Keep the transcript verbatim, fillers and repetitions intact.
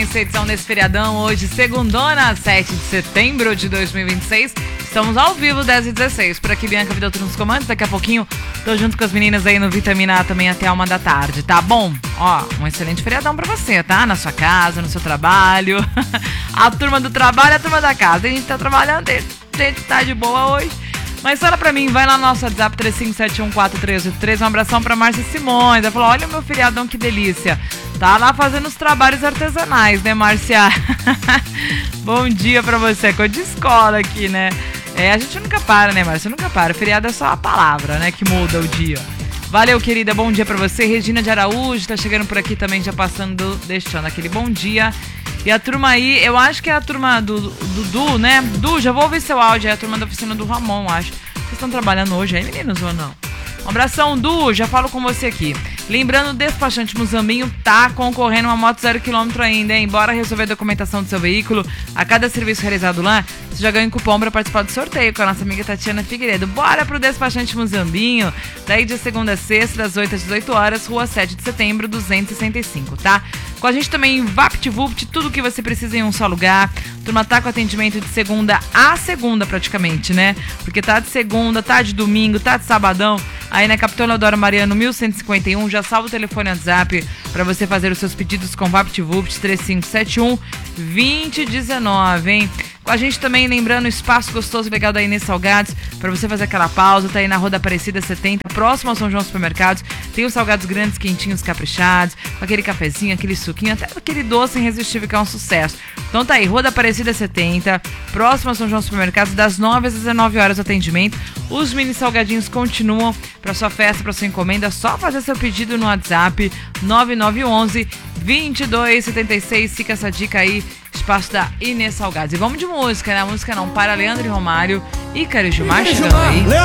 audiência, edição desse feriadão hoje, segundona, sete de setembro de dois mil e vinte e seis. Estamos ao vivo, dez e dezesseis. Por aqui, Bianca Vidotto nos comandos. Daqui a pouquinho, tô junto com as meninas aí no Vitamina A também até uma da tarde, tá bom? Ó, um excelente feriadão pra você, tá? Na sua casa, no seu trabalho. A turma do trabalho, a turma da casa. A gente tá trabalhando, a gente tá de boa hoje. Mas fala pra mim, vai lá no nosso WhatsApp três cinco sete um quatro três oito três. Um abração pra Márcia Simões. Ela falou, olha o meu feriadão, que delícia. Tá lá fazendo os trabalhos artesanais, né, Márcia? Bom dia pra você, coisa de escola aqui, né? É, a gente nunca para, né, Márcia? Nunca para. Feriado é só a palavra, né, que muda o dia. Valeu, querida. Bom dia pra você. Regina de Araújo tá chegando por aqui também, já passando, deixando aquele bom dia. E a turma aí, eu acho que é a turma do Dudu, né? Du, já vou ouvir seu áudio, é a turma da oficina do Ramon, acho. Vocês estão trabalhando hoje aí, meninos, ou não? Um abração, Du, já falo com você aqui. Lembrando, o Despachante Muzambinho tá concorrendo a uma moto zero quilômetro ainda, hein? Bora resolver a documentação do seu veículo. A cada serviço realizado lá, você já ganha um cupom para participar do sorteio com a nossa amiga Tatiana Figueiredo. Bora pro Despachante Muzambinho, daí de segunda a sexta, das oito às dezoito horas, rua sete de setembro, duzentos e sessenta e cinco, tá? Com a gente também, VaptVupt, tudo que você precisa em um só lugar. Turma tá com atendimento de segunda a segunda praticamente, né? Porque tá de segunda, tá de domingo, tá de sabadão. Aí na Capitão Leodoro Mariano, mil cento e cinquenta e um, já salva o telefone WhatsApp para você fazer os seus pedidos com VaptVupt, três cinco sete um, dois zero um nove, hein? Com a gente também, lembrando, o espaço gostoso e legal da Inês Salgados, para você fazer aquela pausa, tá aí na Rua da Aparecida setenta, próximo ao São João Supermercados. Tem os salgados grandes, quentinhos, caprichados, com aquele cafezinho, aquele suquinho, até aquele doce irresistível que é um sucesso. Então tá aí, Rua da Aparecida setenta, próximo ao São João Supermercados, das nove às dezenove horas o atendimento. Os mini salgadinhos continuam para sua festa, para sua encomenda, só fazer seu pedido no WhatsApp nove nove um um, dois dois sete seis. Fica essa dica aí, espaço da Inês Salgados. E vamos de música, né? A música Não Para, Leandro e Romário, Ícaro e Gilmar chegando aí.